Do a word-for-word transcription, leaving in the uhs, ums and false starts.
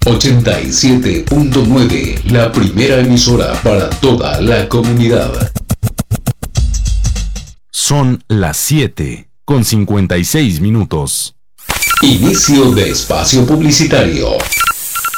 ochenta y siete punto nueve, la primera emisora para toda la comunidad. Son las siete con cincuenta y seis minutos. Inicio de espacio publicitario.